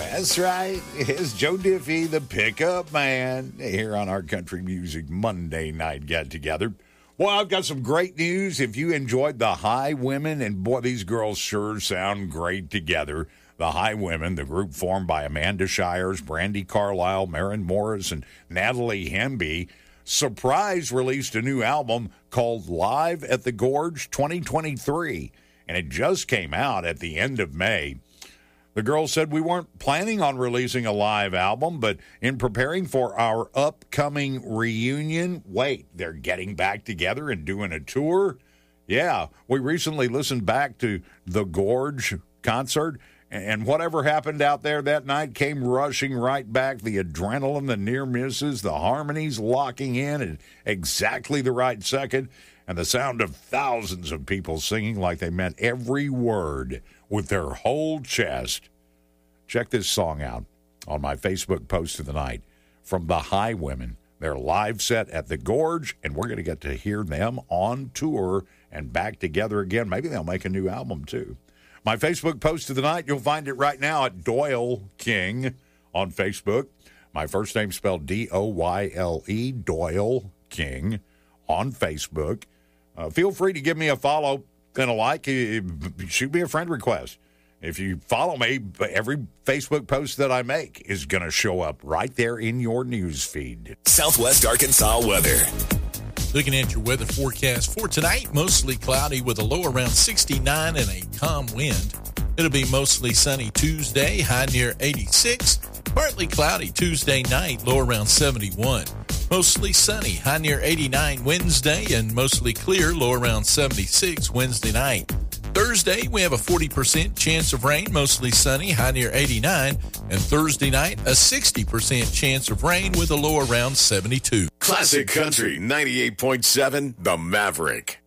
That's right. It's Joe Diffie, the pickup man, here on our Country Music Monday night get-together. Well, I've got some great news. If you enjoyed the Highwomen, and boy, these girls sure sound great together. The Highwomen, the group formed by Amanda Shires, Brandi Carlile, Maren Morris, and Natalie Hemby, surprise released a new album called Live at the Gorge 2023, and it just came out at the end of May. The girls said, we weren't planning on releasing a live album, but in preparing for our upcoming reunion, they're getting back together and doing a tour? Yeah, we recently listened back to the Gorge concert, and whatever happened out there that night came rushing right back. The adrenaline, the near misses, the harmonies locking in at exactly the right second, and the sound of thousands of people singing like they meant every word with their whole chest. Check this song out on my Facebook post of the night from the Highwomen. Their live set at the Gorge, and we're going to get to hear them on tour and back together again. Maybe they'll make a new album, too. My Facebook post of the night, you'll find it right now at Doyle King on Facebook. My first name spelled D-O-Y-L-E, Doyle King on Facebook. Feel free to give me a follow and a like. Shoot me a friend request. If you follow me, every Facebook post that I make is going to show up right there in your news feed. Southwest Arkansas weather. Looking at your weather forecast for tonight, mostly cloudy with a low around 69 and a calm wind. It'll be mostly sunny Tuesday, high near 86. Partly cloudy Tuesday night, low around 71. Mostly sunny, high near 89 Wednesday, and mostly clear, low around 76 Wednesday night. Thursday, we have a 40% chance of rain, mostly sunny, high near 89. And Thursday night, a 60% chance of rain with a low around 72. Classic Country 98.7, The Maverick.